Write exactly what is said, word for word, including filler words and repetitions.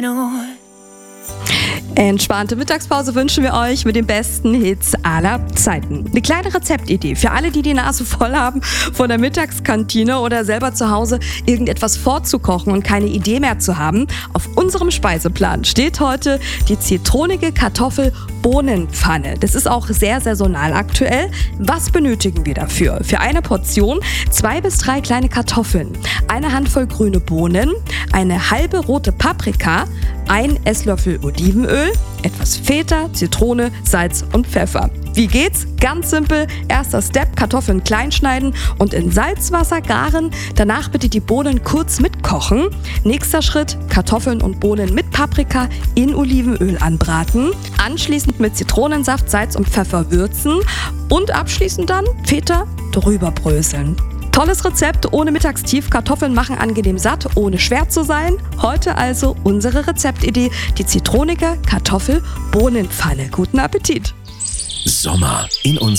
Entspannte Mittagspause wünschen wir euch mit den besten Hits aller Zeiten. Eine kleine Rezeptidee für alle, die die Nase voll haben von der Mittagskantine oder selber zu Hause irgendetwas vorzukochen und keine Idee mehr zu haben. Auf unserem Speiseplan steht heute die zitronige Kartoffel-Bohnenpfanne. Das ist auch sehr saisonal aktuell. Was benötigen wir dafür? Für eine Portion zwei bis drei kleine Kartoffeln, eine Handvoll grüne Bohnen, eine halbe rote Paprika, ein Esslöffel Olivenöl, etwas Feta, Zitrone, Salz und Pfeffer. Wie geht's? Ganz simpel. Erster Step, Kartoffeln klein schneiden und in Salzwasser garen. Danach bitte die Bohnen kurz mitkochen. Nächster Schritt, Kartoffeln und Bohnen mit Paprika in Olivenöl anbraten. Anschließend mit Zitronensaft, Salz und Pfeffer würzen. Und abschließend dann Feta drüber bröseln. Tolles Rezept, ohne Mittagstief. Kartoffeln machen angenehm satt, ohne schwer zu sein. Heute also unsere Rezeptidee, die zitronige Kartoffel-Bohnenpfanne. Guten Appetit! Sommer in unserer